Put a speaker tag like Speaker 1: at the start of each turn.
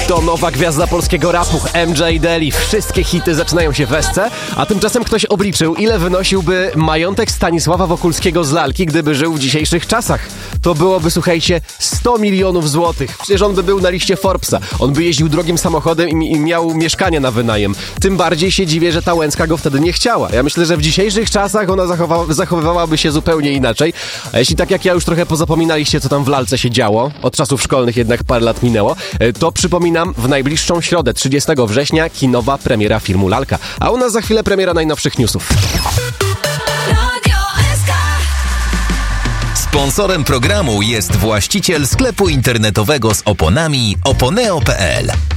Speaker 1: To nowa gwiazda polskiego rapu, MJ Deli. Wszystkie hity zaczynają się w esce, a tymczasem ktoś obliczył, ile wynosiłby majątek Stanisława Wokulskiego z lalki, gdyby żył w dzisiejszych czasach. To byłoby, słuchajcie, 100 milionów złotych. Przecież on by był na liście Forbesa. On by jeździł drogim samochodem i miał mieszkanie na wynajem. Tym bardziej się dziwię, że ta Łęcka go wtedy nie chciała. Ja myślę, że w dzisiejszych czasach ona zachowywałaby się zupełnie inaczej. A jeśli tak jak ja już trochę pozapominaliście, co tam w lalce się działo, od czasów szkolnych jednak parę lat minęło, to przypominam, w najbliższą środę, 30 września, kinowa premiera filmu Lalka. A u nas za chwilę premiera najnowszych newsów.
Speaker 2: Sponsorem programu jest właściciel sklepu internetowego z oponami oponeo.pl.